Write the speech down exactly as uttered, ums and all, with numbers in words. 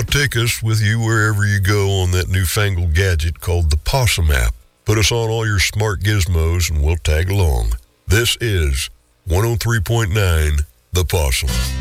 take us with you wherever you go on that newfangled gadget called the Possum app. Put us on all your smart gizmos and we'll tag along. This is one oh three point nine The Possum.